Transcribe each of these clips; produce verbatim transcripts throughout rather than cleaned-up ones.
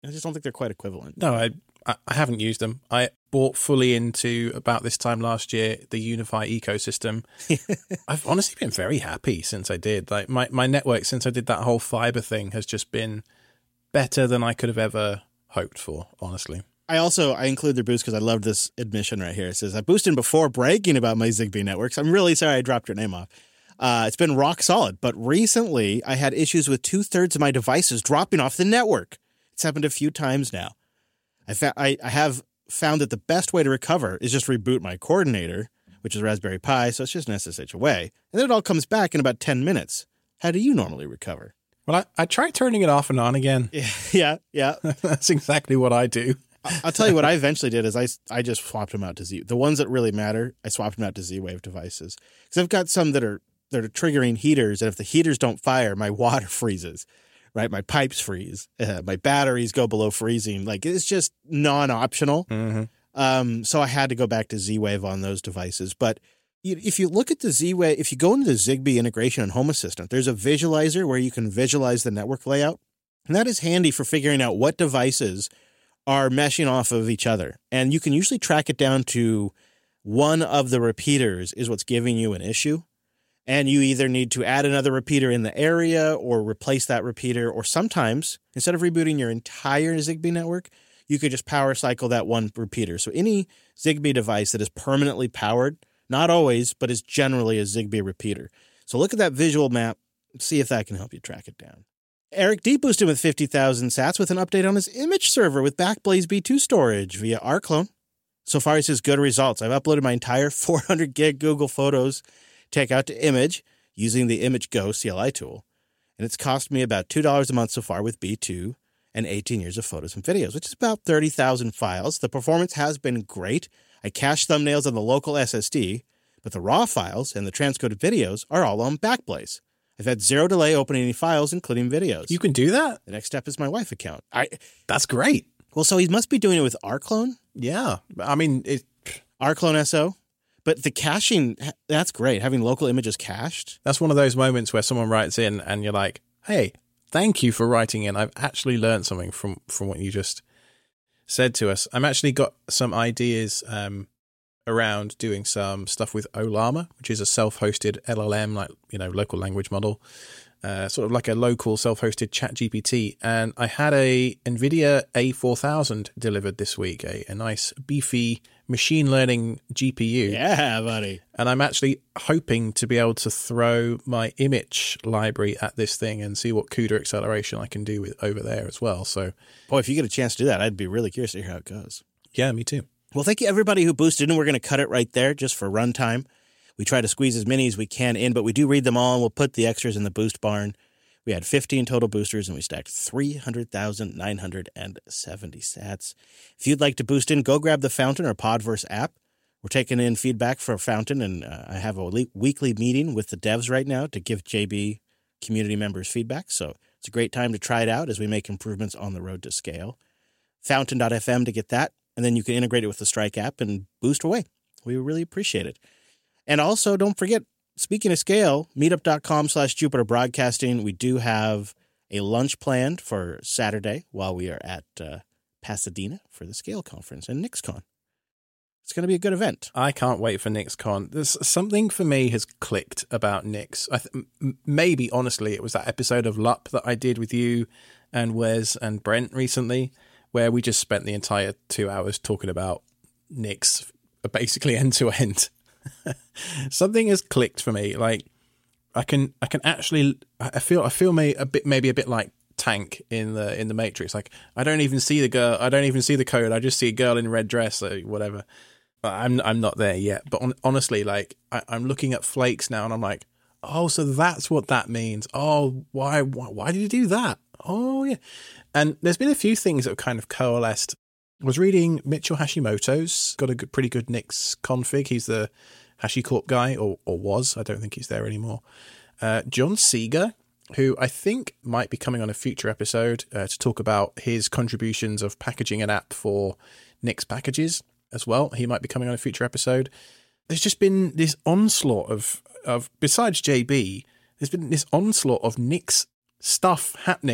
I just don't think they're quite equivalent. No, I I haven't used them. I bought fully into, about this time last year, the Unify ecosystem. I've honestly been very happy since I did. Like my, my network, since I did that whole fiber thing, has just been better than I could have ever hoped for, honestly. I also, I include their boost because I love this admission right here. It says, I boosted before bragging about my Zigbee networks. I'm really sorry I dropped your name off. Uh, it's been rock solid, but recently I had issues with two-thirds of my devices dropping off the network. It's happened a few times now. I, fa- I, I have found that the best way to recover is just reboot my coordinator, which is Raspberry Pi, so it's just an S S H away. And then it all comes back in about ten minutes. How do you normally recover? Well, I, I tried turning it off and on again. Yeah, yeah. yeah. That's exactly what I do. I'll tell you what I eventually did is I, I just swapped them out to Z. The ones that really matter, I swapped them out to Z-Wave devices. Because I've got some that are that are triggering heaters, and if the heaters don't fire, my water freezes, right? My pipes freeze. Uh, my batteries go below freezing. Like, it's just non-optional. Mm-hmm. Um, so I had to go back to Z-Wave on those devices. But if you look at the Z-Wave, if you go into the Zigbee integration and Home Assistant, there's a visualizer where you can visualize the network layout. And that is handy for figuring out what devices are meshing off of each other. And you can usually track it down to one of the repeaters is what's giving you an issue. And you either need to add another repeater in the area or replace that repeater. Or sometimes, instead of rebooting your entire Zigbee network, you could just power cycle that one repeater. So any Zigbee device that is permanently powered, not always, but is generally a Zigbee repeater. So look at that visual map, see if that can help you track it down. Eric D boosted with fifty thousand sats with an update on his image server with Backblaze B two storage via rclone. So far, he says good results. I've uploaded my entire four hundred gig Google Photos takeout to Image using the ImageGo C L I tool. And it's cost me about two dollars a month so far with B two and eighteen years of photos and videos, which is about thirty thousand files. The performance has been great. I cached thumbnails on the local S S D, but the raw files and the transcoded videos are all on Backblaze. I've had zero delay opening any files, including videos. You can do that? The next step is my wife account. I That's great. Well, so he must be doing it with rclone? Yeah. I mean, it... rclone S O? But the caching, that's great. Having local images cached. That's one of those moments where someone writes in and you're like, hey, thank you for writing in. I've actually learned something from, from what you just said to us. I'm actually got some ideas um, around doing some stuff with Ollama, which is a self-hosted L L M, like, you know, local language model, uh, sort of like a local self-hosted chat G P T. And I had a NVIDIA A four thousand delivered this week, a, a nice beefy machine learning G P U. Yeah, buddy. And I'm actually hoping to be able to throw my image library at this thing and see what CUDA acceleration I can do with over there as well. So, boy, if you get a chance to do that, I'd be really curious to hear how it goes. Yeah, me too. Well, thank you everybody who boosted in. We're going to cut it right there just for runtime. We try to squeeze as many as we can in, but we do read them all, and we'll put the extras in the boost barn. We had fifteen total boosters, and we stacked three hundred thousand nine hundred seventy sats. If you'd like to boost in, go grab the Fountain or Podverse app. We're taking in feedback for Fountain, and uh, I have a le- weekly meeting with the devs right now to give J B community members feedback. So it's a great time to try it out as we make improvements on the road to scale. Fountain dot f m to get that, and then you can integrate it with the Strike app and boost away. We really appreciate it. And also, don't forget, speaking of scale, meetup.com slash Jupiter Broadcasting. We do have a lunch planned for Saturday while we are at uh, Pasadena for the Scale Conference and NixCon. It's going to be a good event. I can't wait for NixCon. There's something for me has clicked about Nix. I th- maybe, honestly, it was that episode of L U P that I did with you and Wes and Brent recently, where we just spent the entire two hours talking about Nix, basically end to end. Something has clicked for me. Like I can, I can actually, I feel, I feel may a bit, maybe a bit like Tank in the in the Matrix. Like I don't even see the girl, I don't even see the code. I just see a girl in a red dress or whatever. But I'm, I'm not there yet. But on, honestly, like I, I'm looking at flakes now, and I'm like, oh, so that's what that means. Oh, why, why, why did you do that? Oh yeah. And there's been a few things that have kind of coalesced. I was reading Mitchell Hashimoto's got a good, pretty good Nix config. He's the HashiCorp guy, or or was. I don't think he's there anymore. Uh, John Seeger, who I think might be coming on a future episode uh, to talk about his contributions of packaging an app for Nix packages as well. He might be coming on a future episode. There's just been this onslaught of, of besides J B, there's been this onslaught of Nix stuff happening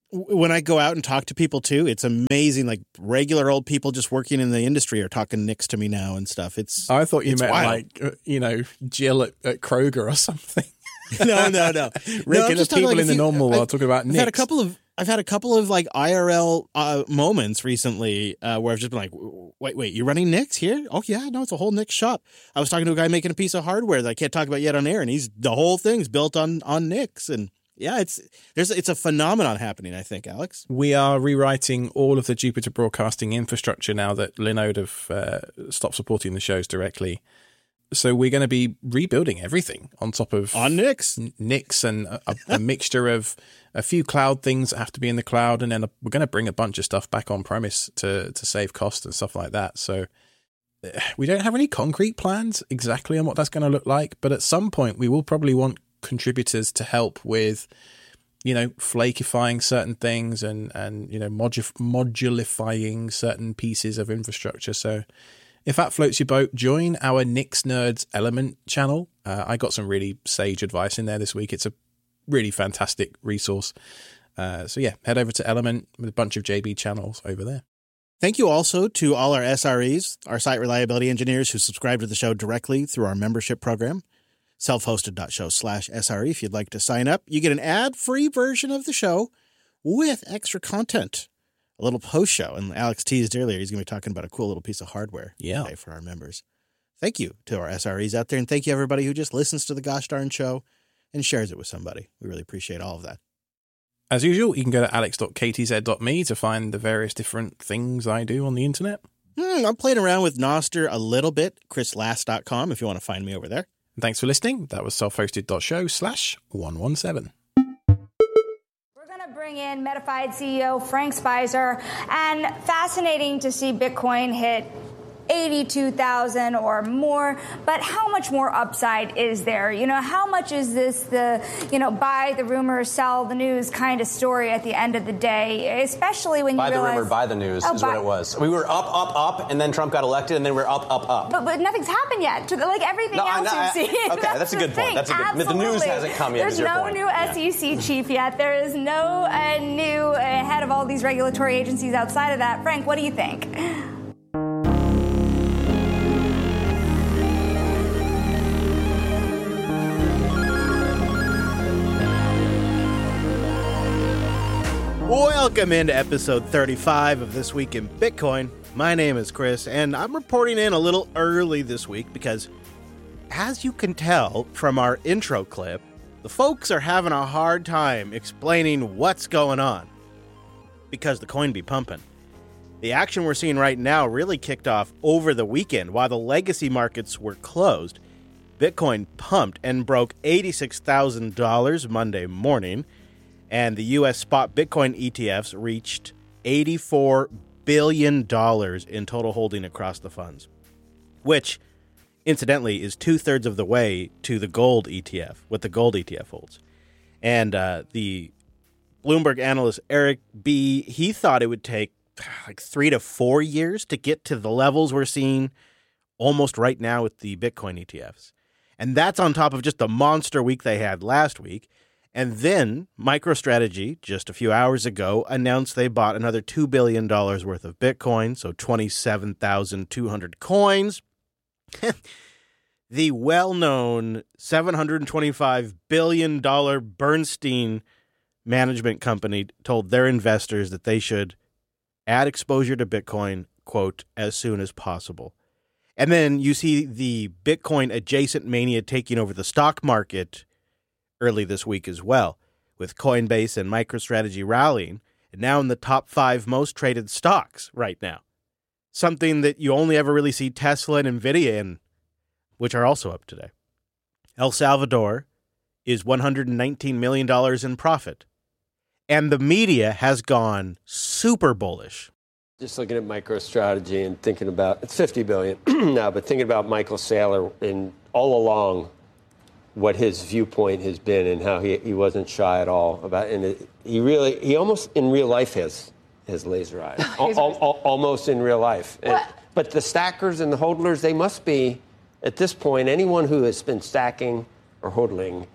When I go out and talk to people too, it's amazing. Like regular old people just working in the industry are talking Knicks to me now and stuff. It's I thought you it's meant wild. like, uh, you know, Jill at, at Kroger or something. no, no, no. Rick no, and the people like in the you, normal world talking about I've Knicks. Had a couple of, I've had a couple of like I R L uh, moments recently uh, where I've just been like, wait, wait, you're running Knicks here? Oh yeah, no, it's a whole Knicks shop. I was talking to a guy making a piece of hardware that I can't talk about yet on air, and he's the whole thing's built on on Knicks, and yeah, it's there's it's a phenomenon happening. I think, Alex. We are rewriting all of the Jupiter Broadcasting infrastructure now that Linode have uh, stopped supporting the shows directly. So we're going to be rebuilding everything on top of on Knicks, Knicks, and a, a mixture of a few cloud things that have to be in the cloud, and then a, we're going to bring a bunch of stuff back on premise to to save cost and stuff like that. So we don't have any concrete plans exactly on what that's going to look like, but at some point we will probably want contributors to help with, you know, flakifying certain things and and you know modu- modulifying certain pieces of infrastructure. So if that floats your boat, join our Knicks Nerds Element channel. Uh, I got some really sage advice in there this week. It's a really fantastic resource. Uh, so yeah, head over to Element with a bunch of J B channels over there. Thank you also to all our S R Es, our site reliability engineers who subscribe to the show directly through our membership program, self-hosted.show slash SRE. If you'd like to sign up, you get an ad-free version of the show with extra content. A little post show, and Alex teased earlier he's going to be talking about a cool little piece of hardware yeah. today for our members. Thank you to our S R Es out there, and thank you everybody who just listens to the gosh darn show and shares it with somebody. We really appreciate all of that. As usual, you can go to alex dot k t z dot m e to find the various different things I do on the internet. Hmm, I'm playing around with Nostr a little bit, chris last dot com if you want to find me over there. And thanks for listening. That was self-hosted.show slash 117. Bring in Metafied C E O Frank Spicer, and fascinating to see Bitcoin hit eighty-two thousand or more, but how much more upside is there? You know, how much is this the, you know, buy the rumor, sell the news kind of story at the end of the day, especially when you buy realize... Buy the rumor, buy the news oh, is buy- what it was. We were up, up, up, and then Trump got elected, and then we're up, up, up. But, but nothing's happened yet. To the, like everything no, else I, you've seen. Okay, that's, that's a good point. That's a good. Absolutely. The news hasn't come yet. There's is your no point. new S E C yeah. chief yet. There is no uh, new uh, head of all these regulatory agencies outside of that. Frank, what do you think? Welcome into episode thirty-five of This Week in Bitcoin. My name is Chris, and I'm reporting in a little early this week because, as you can tell from our intro clip, the folks are having a hard time explaining what's going on because the coin be pumping. The action we're seeing right now really kicked off over the weekend while the legacy markets were closed. Bitcoin pumped and broke eighty-six thousand dollars Monday morning. And the U S spot Bitcoin E T Fs reached eighty-four billion dollars in total holding across the funds, which, incidentally, is two-thirds of the way to the gold E T F, what the gold E T F holds. And uh, the Bloomberg analyst Eric B., he thought it would take like three to four years to get to the levels we're seeing almost right now with the Bitcoin E T Fs. And that's on top of just the monster week they had last week. And then MicroStrategy, just a few hours ago, announced they bought another two billion dollars worth of Bitcoin, so twenty-seven thousand two hundred coins. The well-known seven hundred twenty-five billion dollars Bernstein management company told their investors that they should add exposure to Bitcoin, quote, as soon as possible. And then you see the Bitcoin adjacent mania taking over the stock market early this week as well, with Coinbase and MicroStrategy rallying, and now in the top five most traded stocks right now. Something that you only ever really see Tesla and Nvidia in, which are also up today. El Salvador is one hundred nineteen million dollars in profit, and the media has gone super bullish. Just looking at MicroStrategy and thinking about, it's fifty billion dollars now, but thinking about Michael Saylor and all along what his viewpoint has been and how he he wasn't shy at all about, and it, he really, he almost in real life has his laser eyes, al- al- almost in real life. And, but the stackers and the hodlers, they must be, at this point, anyone who has been stacking or hodling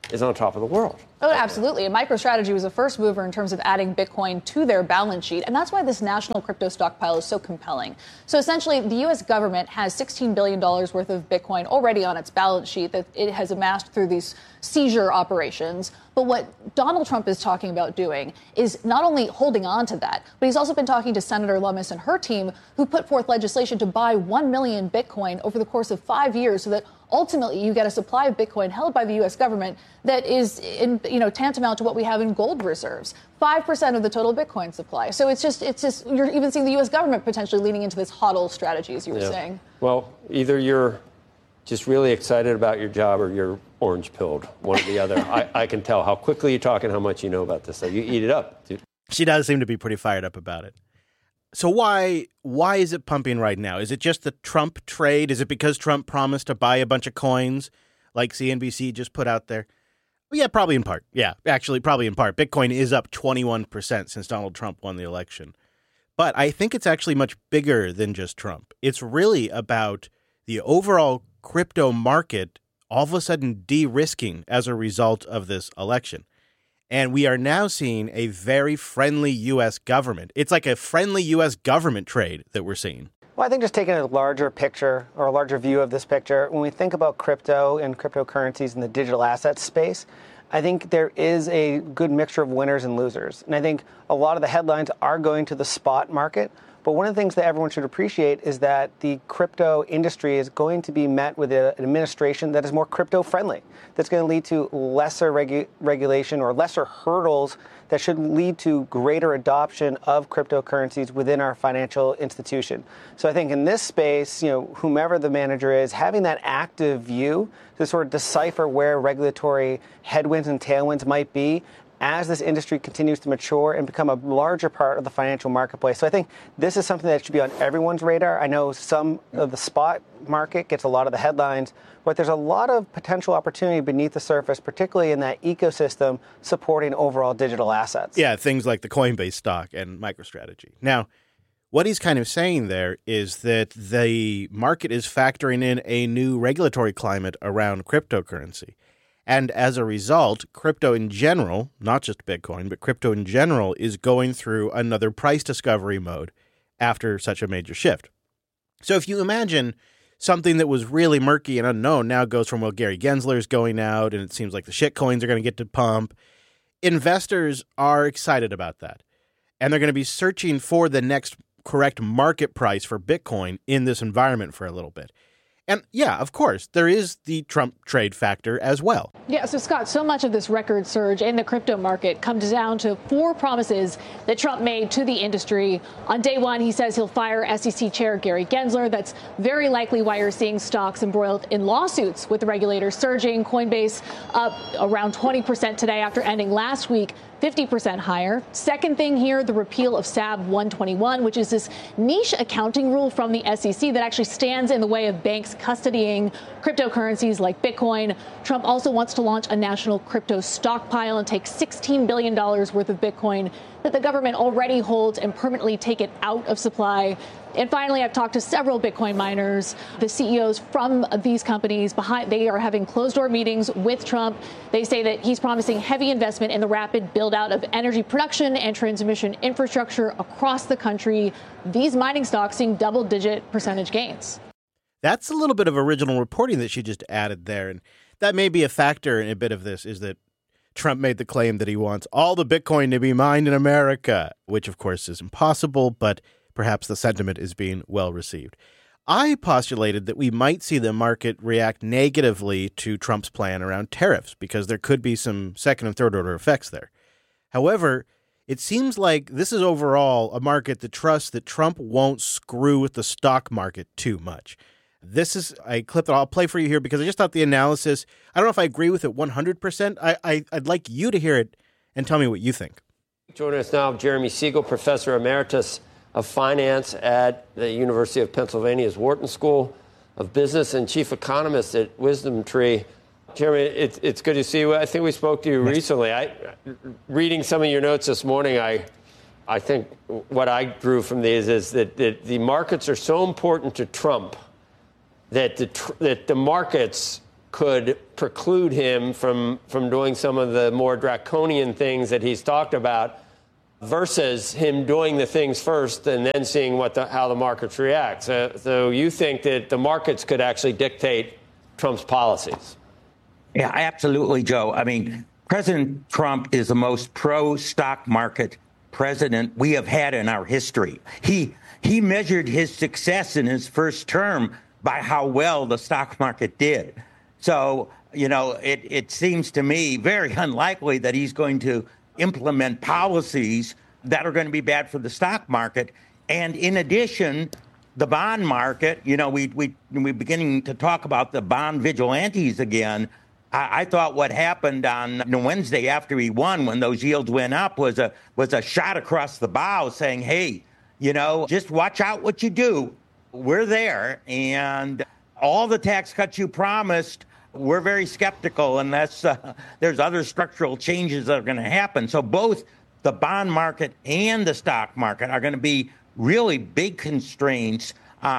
is on top of the world. Oh, absolutely. And MicroStrategy was a first mover in terms of adding Bitcoin to their balance sheet. And that's why this national crypto stockpile is so compelling. So essentially, the U S government has sixteen billion dollars worth of Bitcoin already on its balance sheet that it has amassed through these seizure operations. But what Donald Trump is talking about doing is not only holding on to that, but he's also been talking to Senator Lummis and her team, who put forth legislation to buy one million Bitcoin over the course of five years so that ultimately you get a supply of Bitcoin held by the U S government that is, in, you know, tantamount to what we have in gold reserves, five percent of the total Bitcoin supply. So it's just, it's just, you're even seeing the U S government potentially leaning into this hodl strategy, as you were yeah. saying. Well, either you're just really excited about your job or you're orange pilled, one or the other. I, I can tell how quickly you talk and how much you know about this. So you eat it up, dude. She does seem to be pretty fired up about it. So why why is it pumping right now? Is it just the Trump trade? Is it because Trump promised to buy a bunch of coins like C N B C just put out there? Well, yeah, probably in part. Yeah, actually, probably in part. Bitcoin is up twenty-one percent since Donald Trump won the election. But I think it's actually much bigger than just Trump. It's really about the overall crypto market all of a sudden de-risking as a result of this election. And we are now seeing a very friendly U S government. It's like a friendly U S government trade that we're seeing. Well, I think just taking a larger picture or a larger view of this picture, when we think about crypto and cryptocurrencies in the digital assets space, I think there is a good mixture of winners and losers. And I think a lot of the headlines are going to the spot market. But one of the things that everyone should appreciate is that the crypto industry is going to be met with a, an administration that is more crypto friendly. That's going to lead to lesser regu- regulation or lesser hurdles that should lead to greater adoption of cryptocurrencies within our financial institution. So I think in this space, you know, whomever the manager is, having that active view to sort of decipher where regulatory headwinds and tailwinds might be as this industry continues to mature and become a larger part of the financial marketplace. So I think this is something that should be on everyone's radar. I know some of the spot market gets a lot of the headlines, but there's a lot of potential opportunity beneath the surface, particularly in that ecosystem supporting overall digital assets. Yeah, things like the Coinbase stock and MicroStrategy. Now, what he's kind of saying there is that the market is factoring in a new regulatory climate around cryptocurrency. And as a result, crypto in general, not just Bitcoin, but crypto in general is going through another price discovery mode after such a major shift. So if you imagine something that was really murky and unknown now goes from, well, Gary Gensler's going out and it seems like the shit coins are going to get to pump. Investors are excited about that. And they're going to be searching for the next correct market price for Bitcoin in this environment for a little bit. And yeah, of course, there is the Trump trade factor as well. Yeah, so Scott, so much of this record surge in the crypto market comes down to four promises that Trump made to the industry. On day one, he says he'll fire S E C Chair Gary Gensler. That's very likely why you're seeing stocks embroiled in lawsuits with the regulators surging. Coinbase up around twenty percent today after ending last week fifty percent higher. Second thing here, the repeal of S A B one twenty-one, which is this niche accounting rule from the S E C that actually stands in the way of banks custodying cryptocurrencies like Bitcoin. Trump also wants to launch a national crypto stockpile and take sixteen billion dollars worth of Bitcoin that the government already holds and permanently take it out of supply. And finally, I've talked to several Bitcoin miners, the C E Os from these companies. Behind, they are having closed-door meetings with Trump. They say that he's promising heavy investment in the rapid build-out of energy production and transmission infrastructure across the country. These mining stocks seeing double-digit percentage gains. That's a little bit of original reporting that she just added there. And that may be a factor in a bit of this, is that Trump made the claim that he wants all the Bitcoin to be mined in America, which, of course, is impossible, but perhaps the sentiment is being well received. I postulated that we might see the market react negatively to Trump's plan around tariffs because there could be some second and third order effects there. However, it seems like this is overall a market that trusts that Trump won't screw with the stock market too much. This is a clip that I'll play for you here because I just thought the analysis, I don't know if I agree with it one hundred percent. I, I, I'd like you to hear it and tell me what you think. Joining us now, Jeremy Siegel, Professor Emeritus of Finance at the University of Pennsylvania's Wharton School of Business and Chief Economist at Wisdom Tree. Jeremy, it's, it's good to see you. I think we spoke to you recently. I, reading some of your notes this morning, I I think what I drew from these is that, that the markets are so important to Trump that the, that the markets could preclude him from, from doing some of the more draconian things that he's talked about, versus him doing the things first and then seeing what the, how the markets react. So, so you think that the markets could actually dictate Trump's policies? Yeah, absolutely, Joe. I mean, President Trump is the most pro-stock market president we have had in our history. He he measured his success in his first term by how well the stock market did. So, you know, it, it seems to me very unlikely that he's going to implement policies that are going to be bad for the stock market. And in addition, the bond market, you know, we, we, we're beginning to talk about the bond vigilantes again. I, I thought what happened on Wednesday after he won, when those yields went up, was a was a shot across the bow saying, hey, you know, just watch out what you do. We're there. And all the tax cuts you promised, we're very skeptical unless uh, there's other structural changes that are going to happen. So both the bond market and the stock market are going to be really big constraints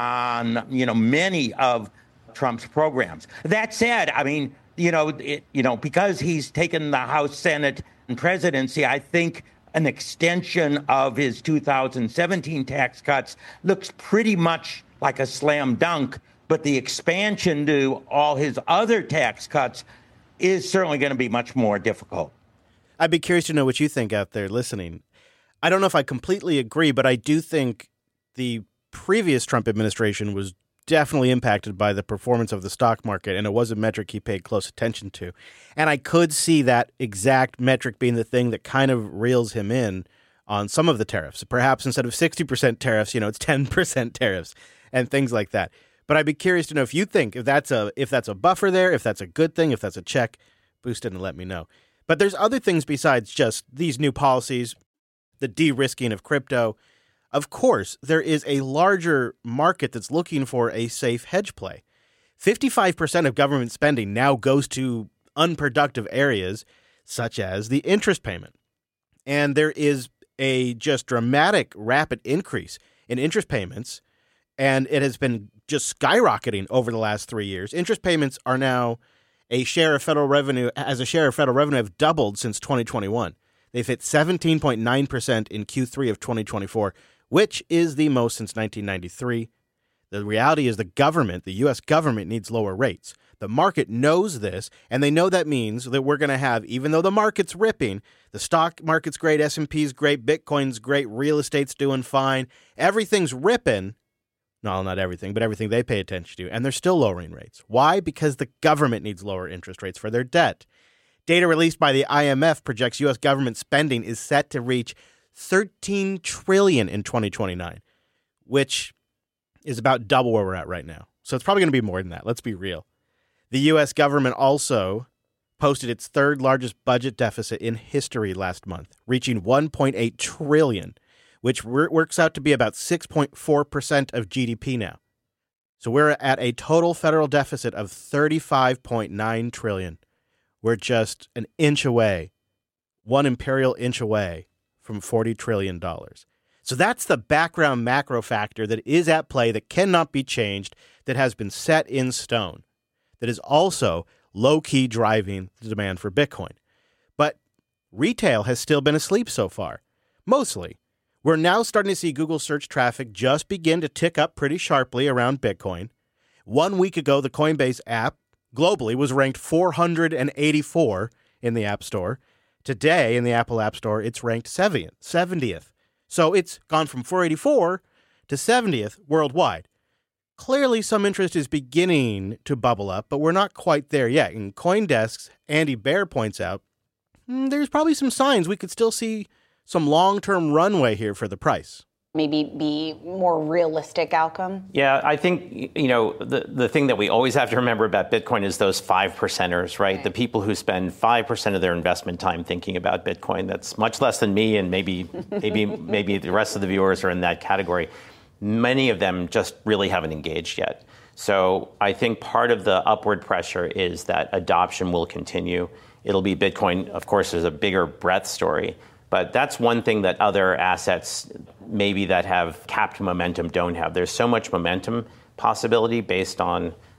on, you know, many of Trump's programs. That said, I mean, you know, it, you know, because he's taken the House, Senate, and presidency, I think an extension of his two thousand seventeen tax cuts looks pretty much like a slam dunk. But the expansion to all his other tax cuts is certainly going to be much more difficult. I'd be curious to know what you think out there listening. I don't know if I completely agree, but I do think the previous Trump administration was definitely impacted by the performance of the stock market, and it was a metric he paid close attention to. And I could see that exact metric being the thing that kind of reels him in on some of the tariffs. Perhaps instead of sixty percent tariffs, you know, it's ten percent tariffs and things like that. But I'd be curious to know if you think if that's a if that's a buffer there, if that's a good thing, if that's a check. Boost it and let me know. But there's other things besides just these new policies, the de-risking of crypto. Of course, there is a larger market that's looking for a safe hedge play. fifty-five percent of government spending now goes to unproductive areas, such as the interest payment. And there is a just dramatic, rapid increase in interest payments, and it has been just skyrocketing over the last three years. Interest payments are now a share of federal revenue, as a share of federal revenue, have doubled since twenty twenty-one. They've hit seventeen point nine percent in Q three of twenty twenty-four, which is the most since nineteen ninety-three. The reality is the government, the U S government, needs lower rates. The market knows this, and they know that means that we're going to have, even though the market's ripping, the stock market's great, S and P's great, Bitcoin's great, real estate's doing fine, everything's ripping. No, not everything, but everything they pay attention to, and they're still lowering rates. Why? Because the government needs lower interest rates for their debt. Data released by the I M F projects U S government spending is set to reach thirteen trillion dollars in twenty twenty-nine, which is about double where we're at right now. So it's probably going to be more than that. Let's be real. The U S government also posted its third largest budget deficit in history last month, reaching one point eight trillion dollars, which works out to be about six point four percent of G D P now. So we're at a total federal deficit of thirty-five point nine trillion dollars. We're just an inch away, one imperial inch away from forty trillion dollars. So that's the background macro factor that is at play, that cannot be changed, that has been set in stone, that is also low-key driving the demand for Bitcoin. But retail has still been asleep so far, mostly. We're now starting to see Google search traffic just begin to tick up pretty sharply around Bitcoin. One week ago, the Coinbase app globally was ranked four hundred eighty-four in the App Store. Today, in the Apple App Store, it's ranked seventieth. So it's gone from four eighty-four to seventieth worldwide. Clearly, some interest is beginning to bubble up, but we're not quite there yet. In CoinDesk's Andy Bear points out, mm, there's probably some signs we could still see some long-term runway here for the price. Maybe be more realistic outcome? Yeah, I think, you know, the, the thing that we always have to remember about Bitcoin is those five percenters, right? right? The people who spend five percent of their investment time thinking about Bitcoin. That's much less than me, and maybe maybe maybe the rest of the viewers are in that category. Many of them just really haven't engaged yet. So I think part of the upward pressure is that adoption will continue. It'll be Bitcoin, of course, is a bigger breadth story. But that's one thing that other assets maybe that have capped momentum don't have. There's so much momentum possibility based on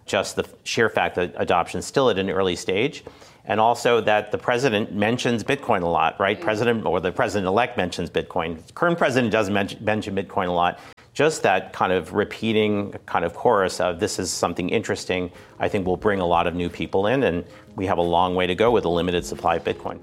just the sheer fact that adoption is still at an early stage. And also that the president mentions Bitcoin a lot, right? President or the president-elect mentions Bitcoin. Current president does mention, mention Bitcoin a lot. Just that kind of repeating kind of chorus of this is something interesting, I think will bring a lot of new people in. And we have a long way to go with a limited supply of Bitcoin.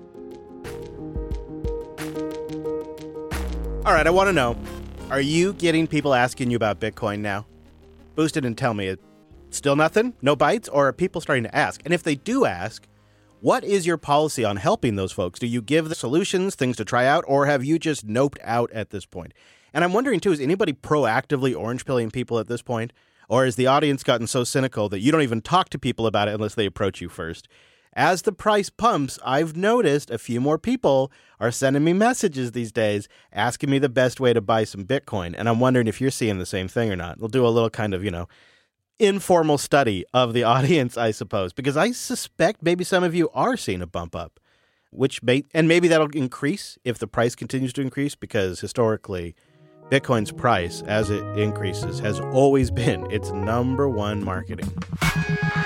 All right, I want to know, are you getting people asking you about Bitcoin now? Boost it and tell me. Still nothing? No bites? Or are people starting to ask? And if they do ask, what is your policy on helping those folks? Do you give the solutions, things to try out, or have you just noped out at this point? And I'm wondering, too, is anybody proactively orange-pilling people at this point? Or has the audience gotten so cynical that you don't even talk to people about it unless they approach you first? As the price pumps, I've noticed a few more people are sending me messages these days asking me the best way to buy some Bitcoin. And I'm wondering if you're seeing the same thing or not. We'll do a little kind of, you know, informal study of the audience, I suppose, because I suspect maybe some of you are seeing a bump up, which may, and maybe that'll increase if the price continues to increase, because historically, Bitcoin's price, as it increases, has always been its number one marketing.